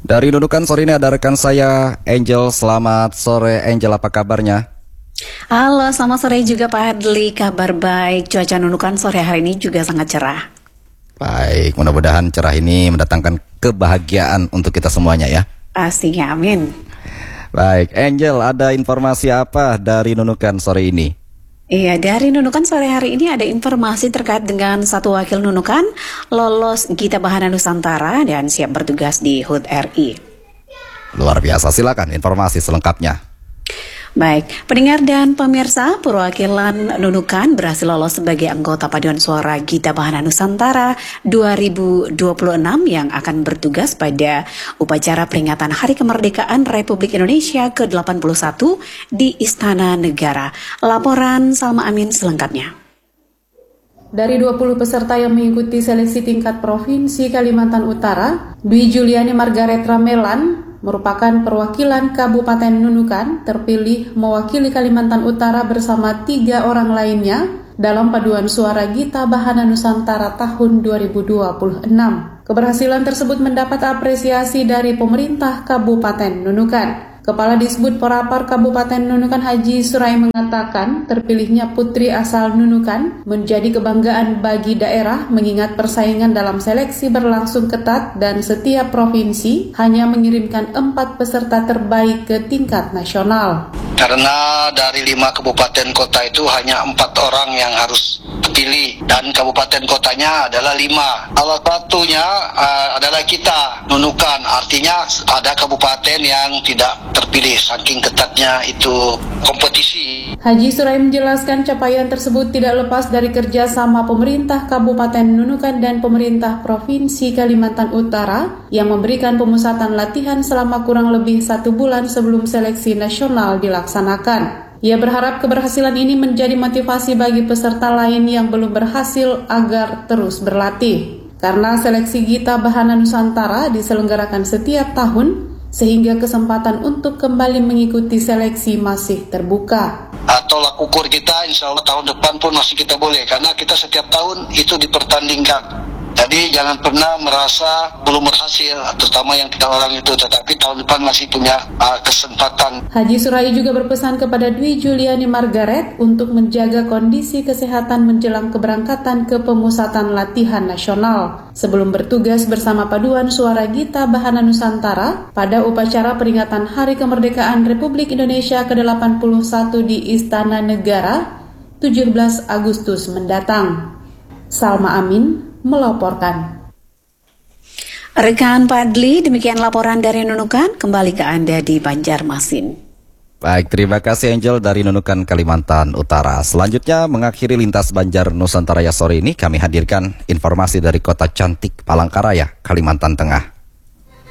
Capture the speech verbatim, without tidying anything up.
Dari Nunukan sore ini ada rekan saya Angel. Selamat sore Angel, apa kabarnya? Halo, selamat sore juga Pak Adli. Kabar baik, cuaca Nunukan sore hari ini juga sangat cerah. Baik, mudah-mudahan cerah ini mendatangkan kebahagiaan untuk kita semuanya ya. Pastinya, amin. Baik, Angel, ada informasi apa dari Nunukan sore ini? Iya, dari Nunukan sore hari ini ada informasi terkait dengan satu wakil Nunukan lolos Gita Bahana Nusantara dan siap bertugas di H U T R I. Luar biasa, silakan informasi selengkapnya. Baik, pendengar dan pemirsa, perwakilan Nunukan berhasil lolos sebagai anggota paduan suara Gita Bahana Nusantara dua ribu dua puluh enam yang akan bertugas pada upacara peringatan Hari Kemerdekaan Republik Indonesia ke delapan puluh satu di Istana Negara. Laporan Salma Amin selengkapnya. Dari dua puluh peserta yang mengikuti seleksi tingkat Provinsi Kalimantan Utara, Dwi Juliani Margaret Ramelan merupakan perwakilan Kabupaten Nunukan terpilih mewakili Kalimantan Utara bersama tiga orang lainnya dalam paduan suara Gita Bahana Nusantara tahun dua ribu dua puluh enam. Keberhasilan tersebut mendapat apresiasi dari pemerintah Kabupaten Nunukan. Kepala Disbud Porapar Kabupaten Nunukan Haji Surai mengatakan terpilihnya putri asal Nunukan menjadi kebanggaan bagi daerah mengingat persaingan dalam seleksi berlangsung ketat dan setiap provinsi hanya mengirimkan empat peserta terbaik ke tingkat nasional. Karena dari lima kabupaten kota itu hanya empat orang yang harus terpilih dan kabupaten kotanya adalah lima. Salah satunya uh, adalah kita Nunukan, artinya ada kabupaten yang tidak terpilih saking ketatnya itu kompetisi. Haji Surai menjelaskan capaian tersebut tidak lepas dari kerjasama pemerintah Kabupaten Nunukan dan pemerintah Provinsi Kalimantan Utara yang memberikan pemusatan latihan selama kurang lebih satu bulan sebelum seleksi nasional dilaksanakan. Ia berharap keberhasilan ini menjadi motivasi bagi peserta lain yang belum berhasil agar terus berlatih. Karena seleksi Gita Bahana Nusantara diselenggarakan setiap tahun, sehingga kesempatan untuk kembali mengikuti seleksi masih terbuka. Tolak ukur kita insya Allah tahun depan pun masih kita boleh, karena kita setiap tahun itu dipertandingkan. Jadi jangan pernah merasa belum berhasil, terutama yang kita orang itu, tetapi tahun depan masih punya uh, kesempatan. Haji Surai juga berpesan kepada Dwi Juliani Margaret untuk menjaga kondisi kesehatan menjelang keberangkatan ke pemusatan latihan nasional sebelum bertugas bersama paduan suara Gita Bahana Nusantara pada upacara peringatan Hari Kemerdekaan Republik Indonesia ke delapan puluh satu di Istana Negara tujuh belas Agustus mendatang. Salma Amin melaporkan. Rekan Padli, demikian laporan dari Nunukan. Kembali ke Anda di Banjarmasin. Baik, terima kasih Angel dari Nunukan, Kalimantan Utara. Selanjutnya mengakhiri Lintas Banjar Nusantara sore ini, kami hadirkan informasi dari Kota Cantik Palangkaraya, Kalimantan Tengah.